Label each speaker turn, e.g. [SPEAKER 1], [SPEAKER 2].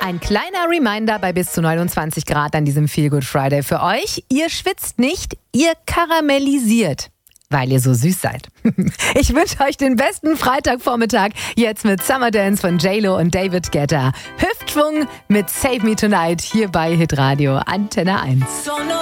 [SPEAKER 1] Ein kleiner Reminder bei bis zu 29 Grad an diesem Feel Good Friday für euch. Ihr schwitzt nicht, ihr karamellisiert, weil ihr so süß seid. Ich wünsche euch den besten Freitagvormittag jetzt mit Summer Dance von J-Lo und David Guetta. Hüftschwung mit Save Me Tonight hier bei Hitradio Antenne 1.